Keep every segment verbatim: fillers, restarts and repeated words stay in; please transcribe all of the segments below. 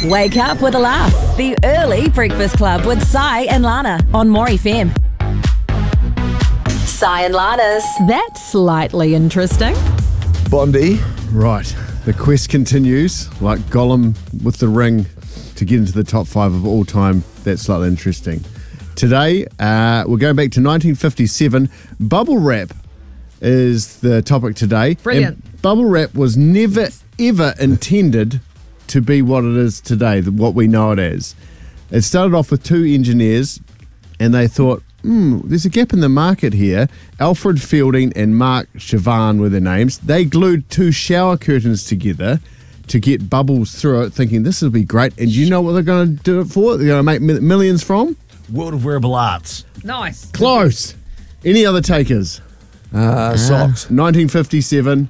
Wake up with a laugh. The Early Breakfast Club with Sai and Lana on More F M. Sai and Lana's That's Slightly Interesting. Bondi. Right. The quest continues, like Gollum with the ring, to get into the top five of all time. That's slightly interesting. Today, uh, we're going back to nineteen fifty-seven. Bubble wrap is the topic today. Brilliant. And bubble wrap was never, ever intended to be what it is today, what we know it as. It started off with two engineers, and they thought, hmm, there's a gap in the market here. Alfred Fielding and Mark Chavan were their names. They glued two shower curtains together to get bubbles through it, thinking this will be great. And do you know what they're going to do it for? They're going to make mi- millions from? World of Wearable Arts. Nice. Close. Any other takers? Uh, socks. nineteen fifty-seven.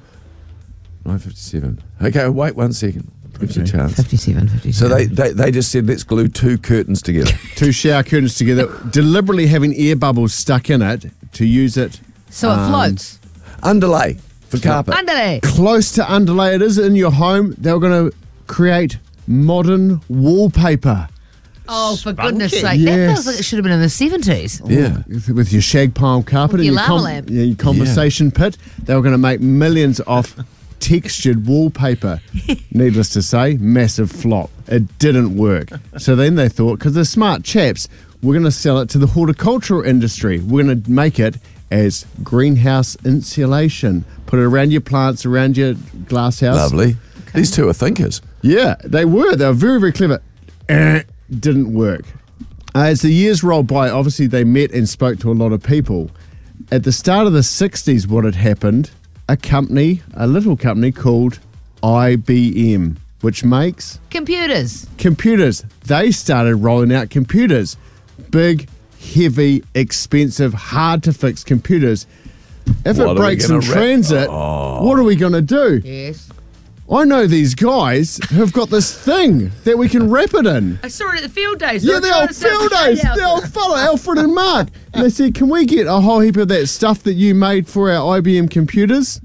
nine fifty-seven. Okay, wait one second. Give us a chance. fifty-seven, fifty-seven. So they, they, they just said, let's glue two curtains together. Two shower curtains together, deliberately having air bubbles stuck in it to use it. So it um, floats. Underlay for carpet. Underlay. Close to underlay it is in your home. They were going to create modern wallpaper. Oh, for Spunky. goodness sake. Yes. That feels like it should have been in the seventies. Yeah. With your shag palm carpet With and your your, lava lamp. yeah, your conversation pit. They were going to make millions off textured wallpaper. Needless to say, massive flop. It didn't work. So then they thought, because they're smart chaps, we're going to sell it to the horticultural industry. We're going to make it as greenhouse insulation. Put it around your plants, around your glass house. Lovely. These two are thinkers. Yeah, they were. They were very, very clever. Eh, didn't work. Uh, as the years rolled by, obviously they met and spoke to a lot of people. At the start of the sixties, what had happened, a company, a little company called I B M, which makes Computers. computers. They started rolling out computers. Big, heavy, expensive, hard to fix computers. If What are it we breaks in gonna wrap- transit, Oh. what are we going to do? Yes. I know these guys who've got this thing that we can wrap it in. I saw it at the field days. Yeah, the old field days, the old fella, Alfred and Mark. And they said, can we get a whole heap of that stuff that you made for our I B M computers?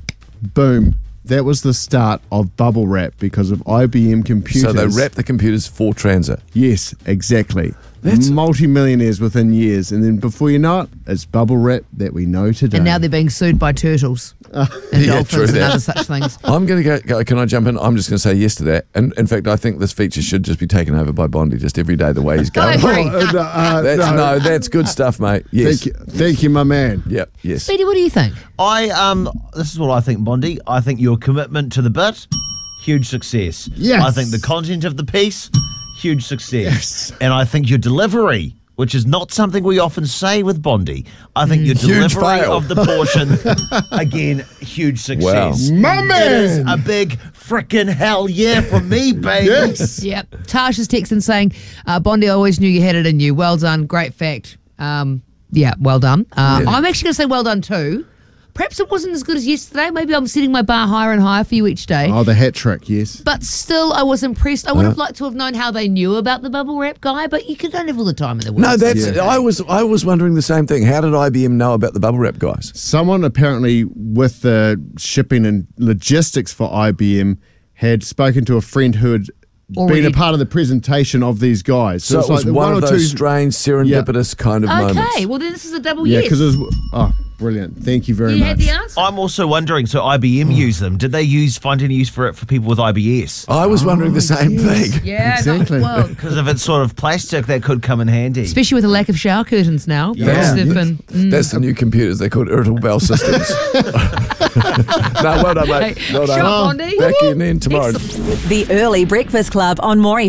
Boom. That was the start of bubble wrap because of I B M computers. So they wrap the computers for transit. Yes, exactly. That's- multi-millionaires within years. And then before you know it, it's bubble wrap that we know today. And now they're being sued by turtles and Yeah, dolphins true and that. other such things. I'm going to go, go, can I jump in? I'm just going to say yes to that. And in fact, I think this feature should just be taken over by Bondi just every day the way he's I going. agree. Uh, uh, That's, no. no, that's good stuff, mate. Yes. Thank you, thank you, my man. Yep, yes. Speedy, what do you think? I um, this is what I think, Bondi. I think your commitment to the bit, huge success. Yes. I think the content of the piece, huge success. Yes. And I think your delivery, which is not something we often say with Bondi, I think your Huge delivery fail. of the portion, again, huge success. My It is man. a big frickin' hell yeah from me, baby. Yes. Yep. Tash is texting saying, uh, Bondi, I always knew you had it in you. Well done. Great fact. Um, yeah, well done. Uh, Yeah. I'm actually going to say well done too. Perhaps it wasn't as good as yesterday. Maybe I'm setting my bar higher and higher for you each day. Oh, the hat trick, yes. But still, I was impressed. I would have liked to have known how they knew about the bubble wrap guy, but you could don't have all the time in the world. No, that's. Yeah. I was. I was wondering the same thing. How did I B M know about the bubble wrap guys? Someone apparently with the shipping and logistics for I B M had spoken to a friend who had Already- been a part of the presentation of these guys. So, it's it was like one, or of those strange serendipitous kind of Okay, moments. well then this is a double Yeah, yes. because it was. Oh, brilliant. Thank you very you much. had the answer. I'm also wondering, so I B M use them. Did they use find any use for it for people with I B S? I was wondering the same thing. yeah, Exactly. no, well, Because if it's sort of plastic, that could come in handy. especially with a lack of shower curtains now. Yeah. Because they've been, mm. That's the new computers. They're called irritable bowel systems. No, well done, mate. Hey, Well done. shot, Bondi. Back in then tomorrow. The Early Breakfast Club on More